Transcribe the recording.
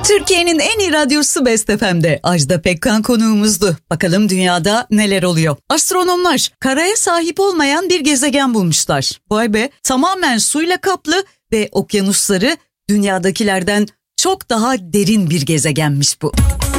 Türkiye'nin en iyi radyosu Best FM'de Ajda Pekkan konuğumuzdu. Bakalım dünyada neler oluyor? Astronomlar karaya sahip olmayan bir gezegen bulmuşlar. Vay be, tamamen suyla kaplı ve okyanusları dünyadakilerden çok daha derin bir gezegenmiş bu.